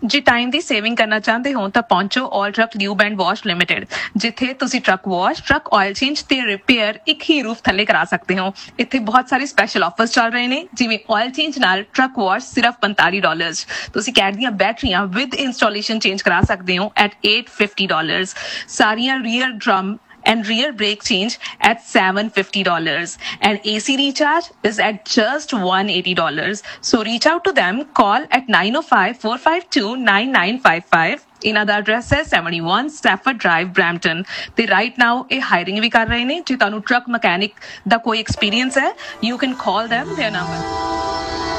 ਜੇ ਟਾਈਮ ਦੀ ਸੇਵਿੰਗ ਕਰਨਾ ਚਾਹੁੰਦੇ ਹੋ ਤਾਂ ਪਹੁੰਚੋ ਆਲ truck lube and wash limited, ਜਿੱਥੇ ਤੁਸੀਂ truck wash, truck oil change ਤੇ ਰਿਪੇਅਰ ਇੱਕ ਹੀ ਰੂਫ ਥੱਲੇ ਕਰਾ ਸਕਦੇ ਹੋ। ਇੱਥੇ ਬਹੁਤ ਸਾਰੇ ਸਪੈਸ਼ਲ ਆਫਰਸ ਚੱਲ ਰਹੇ ਨੇ, ਜਿਵੇਂ ਆਇਲ ਚੇਂਜ ਨਾਲ ਟਰੱਕ ਵਾਸ਼ ਸਿਰਫ $45, ਤੁਸੀਂ ਕੈਟ ਦੀਆਂ ਬੈਟਰੀਆਂ ਵਿਦ ਇੰਸਟਾਲੇਸ਼ਨ ਚੇਂਜ ਕਰਾ ਸਕਦੇ ਹੋ at $850, ਸਾਰੀਆਂ rear drum and rear brake change at $750, and AC recharge is at just $180. So reach out to them, call at 905-452-9955. ਇਹਨਾਂ ਦਾ ਐਡਰੈਸ ਹੈ 71 Stafford Drive, Brampton, ਤੇ right now ਇਹ ਹਾਇਰਿੰਗ ਵੀ ਕਰ ਰਹੇ ਨੇ। ਜੇ ਤੁਹਾਨੂੰ ਟਰੱਕ ਮਕੈਨਿਕ ਦਾ ਕੋਈ ਐਕਸਪੀਰੀਅੰਸ ਹੈ, you can call them, their number